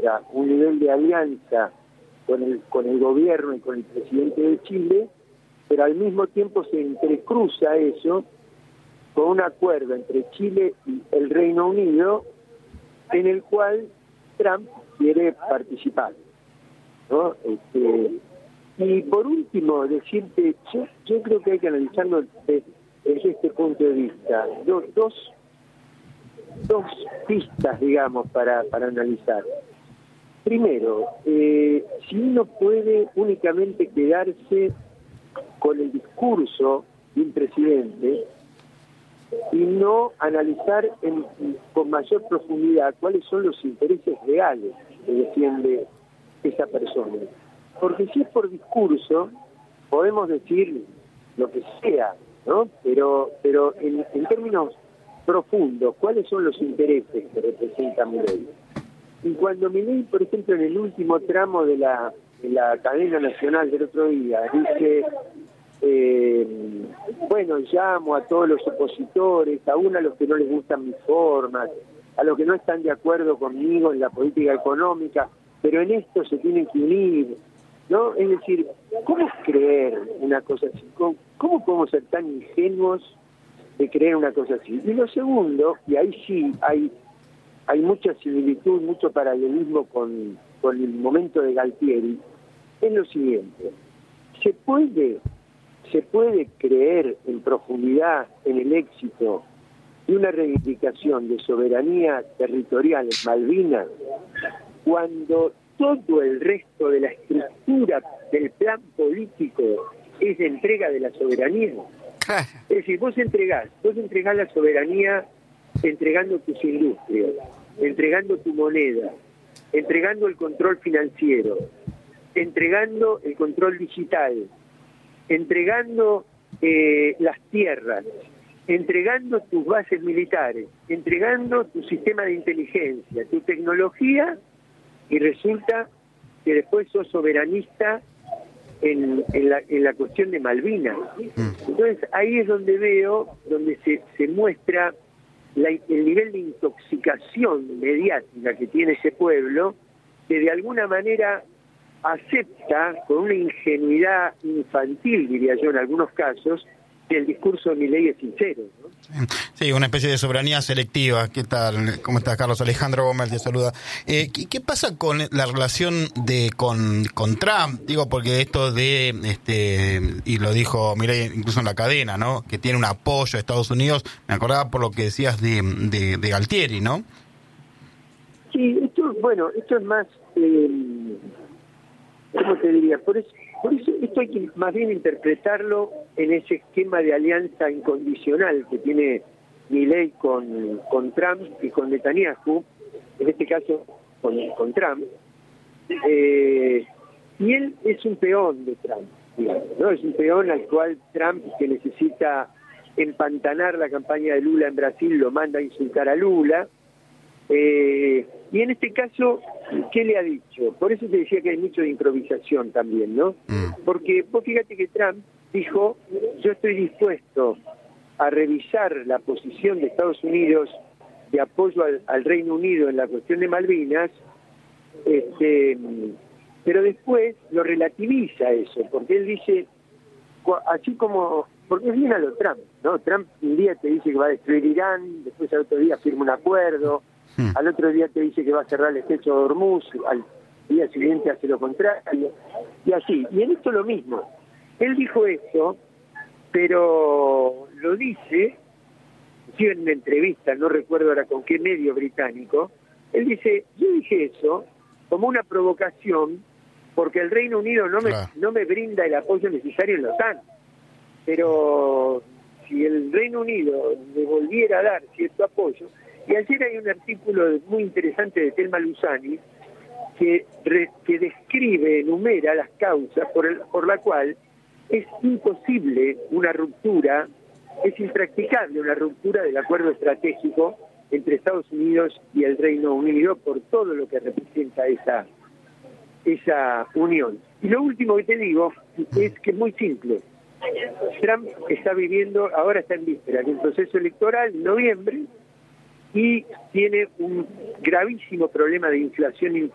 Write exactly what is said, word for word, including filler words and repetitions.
muestra un nivel de alianza con el, con el gobierno y con el presidente de Chile, pero al mismo tiempo se entrecruza eso con un acuerdo entre Chile y el Reino Unido en el cual Trump quiere participar, ¿no? Este, y por último, decirte, yo, yo creo que hay que analizarlo desde, desde este punto de vista. Do, dos, dos pistas, digamos, para, para analizar. Primero, eh, si uno puede únicamente quedarse con el discurso de un presidente y no analizar en, con mayor profundidad cuáles son los intereses reales que defiende esa persona. Porque si es por discurso, podemos decir lo que sea, ¿no? Pero, pero en, en términos profundos, ¿cuáles son los intereses que representa Milei? Y cuando Milei, por ejemplo, en el último tramo de la, de la cadena nacional del otro día, dice, eh, bueno, llamo a todos los opositores, aún a los que no les gustan mis formas, a los que no están de acuerdo conmigo en la política económica, pero en esto se tienen que unir, ¿no? Es decir, ¿cómo creer una cosa así? ¿Cómo, cómo podemos ser tan ingenuos de creer una cosa así? Y lo segundo, y ahí sí hay hay mucha similitud, mucho paralelismo con, con el momento de Galtieri, es lo siguiente: se puede, se puede creer en profundidad en el éxito de una reivindicación de soberanía territorial en Malvinas cuando todo el resto de la estructura del plan político es de entrega de la soberanía. Es decir, vos entregás, vos entregás la soberanía entregando tus industrias, entregando tu moneda, entregando el control financiero, entregando el control digital, entregando eh, las tierras, entregando tus bases militares, entregando tu sistema de inteligencia, tu tecnología, y resulta que después sos soberanista en, en, la, en la cuestión de Malvinas. Entonces ahí es donde veo, donde se, se muestra la, el nivel de intoxicación mediática que tiene ese pueblo, que de alguna manera acepta con una ingenuidad infantil, diría yo en algunos casos, que el discurso de Milei es sincero, ¿no? Sí, una especie de soberanía selectiva. ¿Qué tal? ¿Cómo estás, Carlos? Alejandro Gómez te saluda. Eh, ¿qué, ¿Qué pasa con la relación de con, con Trump? Digo, porque esto de, este y lo dijo Milei incluso en la cadena, ¿no? Que tiene un apoyo a Estados Unidos. Me acordaba por lo que decías de, de, de Galtieri, ¿no? Sí, esto, bueno, esto es más, eh, ¿cómo te diría? Por eso, por eso esto hay que más bien interpretarlo en ese esquema de alianza incondicional que tiene Milei con, con Trump y con Netanyahu, en este caso con, con Trump, eh, y él es un peón de Trump, digamos, ¿no? Es un peón al cual Trump, que necesita empantanar la campaña de Lula en Brasil, lo manda a insultar a Lula. Eh, y en este caso, ¿qué le ha dicho? Por eso te decía que hay mucho de improvisación también, ¿no? Mm. Porque vos fíjate que Trump dijo, yo estoy dispuesto a revisar la posición de Estados Unidos de apoyo al, al Reino Unido en la cuestión de Malvinas, este, pero después lo relativiza eso, porque él dice, así como, porque es bien a lo Trump, ¿no? Trump un día te dice que va a destruir Irán, después al otro día firma un acuerdo, al otro día te dice que va a cerrar el estrecho de Hormuz, al día siguiente hace lo contrario, y así. Y en esto lo mismo. Él dijo esto, pero lo dice, sí, en una entrevista, no recuerdo ahora con qué medio británico, él dice, yo dije eso como una provocación porque el Reino Unido no me, claro. no me brinda el apoyo necesario en la OTAN. Pero si el Reino Unido le volviera a dar cierto apoyo, y ayer hay un artículo muy interesante de Thelma Luzzani que, re, que describe, enumera las causas por, el, por la cual es imposible una ruptura, es impracticable una ruptura del acuerdo estratégico entre Estados Unidos y el Reino Unido por todo lo que representa esa, esa unión. Y lo último que te digo es que es muy simple. Trump está viviendo, ahora está en vísperas de un proceso electoral en noviembre, y tiene un gravísimo problema de inflación